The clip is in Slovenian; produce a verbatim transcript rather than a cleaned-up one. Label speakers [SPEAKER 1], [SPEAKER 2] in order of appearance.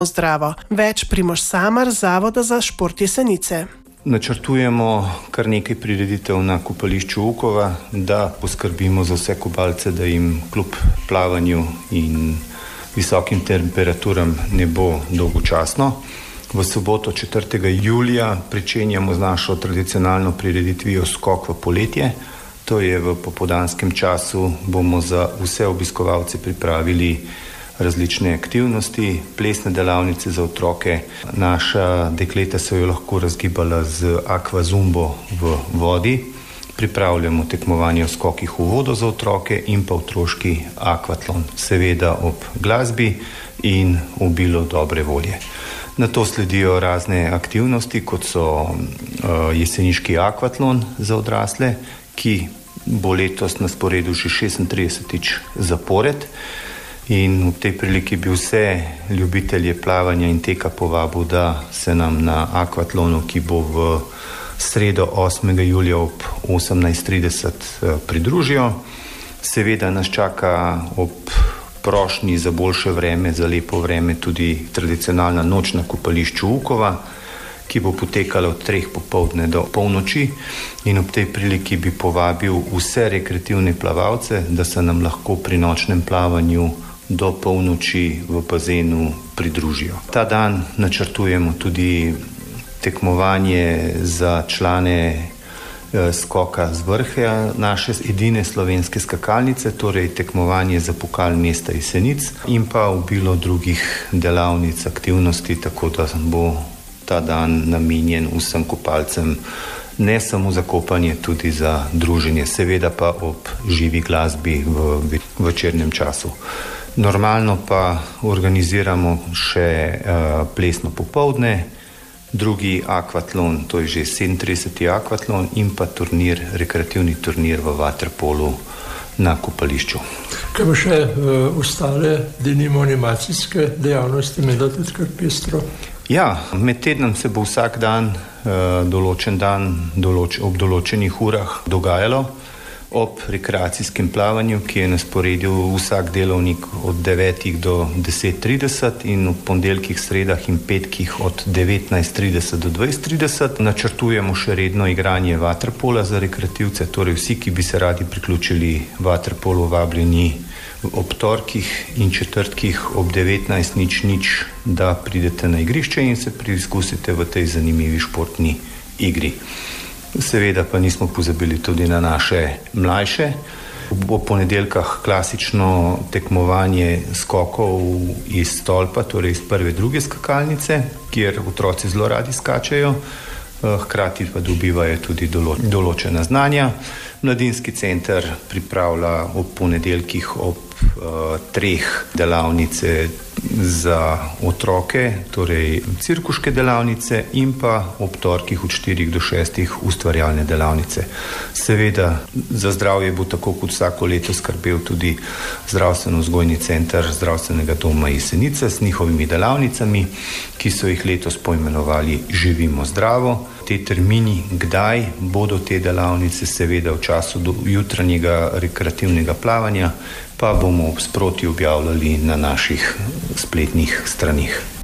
[SPEAKER 1] zdravo. Več Primož Samar, Zavoda za šport Jesenice.
[SPEAKER 2] Načrtujemo kar nekaj prireditev na kopališču Ukova, da poskrbimo za vse kobalce, da jim kljub plavanju in visokim temperaturam ne bo dolgočasno. V soboto četrtega julija pričenjamo z našo tradicionalno prireditvijo Skok v poletje. To je v popoldanskem času, bomo za vse obiskovalce pripravili različne aktivnosti, plesne delavnice za otroke. Naša dekleta so jo lahko razgibala z akvazumbo v vodi. Pripravljamo tekmovanje v skokih v vodo za otroke in pa otroški akvatlon, seveda ob glasbi in obilo dobre volje. Na to sledijo razne aktivnosti, kot so uh, jeseniški akvatlon za odrasle, ki bo letos na sporedu že šestintridesetič zapored. In v tej priliki bi vse ljubitelje plavanja in teka povabil, da se nam na akvatlonu, ki bo v sredo osmega julija ob osemnajst trideset pridružijo. Seveda nas čaka ob prošnji za boljše vreme, za lepo vreme tudi tradicionalna noč na kopališču Ukova, ki bo potekala od treh popoldne do polnoči, in ob tej priliki bi povabil vse rekreativne plavalce, da se nam lahko pri nočnem plavanju do polnoči v bazenu pridružijo. Ta dan načrtujemo tudi tekmovanje za člane skoka z vrha naše edine slovenske skakalnice, torej tekmovanje za pokal mesta Jesenic in pa obilo drugih delavnic, aktivnosti, tako da bo ta dan namenjen vsem kopalcem, ne samo za kopanje, tudi za druženje, seveda pa ob živi glasbi v večernem času. Normalno pa organiziramo še uh, plesno popoldne, drugi akvatlon, to je že sedemintrideseti akvatlon, in pa turnir, rekreativni turnir v vaterpolu na kopališču.
[SPEAKER 3] Kaj bo še uh, ostale denimo animacijske dejavnosti, med tudi kar pestro?
[SPEAKER 2] Ja, med tednom se bo vsak dan, uh, določen dan, določ, ob določenih urah dogajalo. Ob rekreacijskem plavanju, ki je na sporedju vsak delovnik od devetih do deset trideset in v ponedeljkih, sredah in petkih od devetnajst trideset do dvajset trideset. Načrtujemo še redno igranje vaterpola za rekreativce, torej vsi, ki bi se radi priključili vaterpolu, vabljeni ob torkih in četrtkih ob devetnajst nič nič, da pridete na igrišče in se preizkusite v tej zanimivi športni igri. Seveda pa nismo pozabili tudi na naše mlajše. V ponedeljkah klasično tekmovanje skokov iz stolpa, torej iz prve, druge skakalnice, kjer otroci zelo radi skačejo, hkrati pa dobivajo tudi določena znanja. Mladinski center pripravlja ob ponedeljkih ob uh, treh delavnice za otroke, torej cirkuške delavnice, in pa ob torkih od štirih do šestih ustvarjalne delavnice. Seveda za zdravje bo tako kot vsako leto skrbel tudi zdravstveno-vzgojni center zdravstvenega doma Jesenice s njihovimi delavnicami, ki so jih letos poimenovali Živimo zdravo. Te termini, kdaj bodo te delavnice, seveda v času do jutranjega rekreativnega plavanja, pa bomo sproti objavljali na naših spletnih stranih.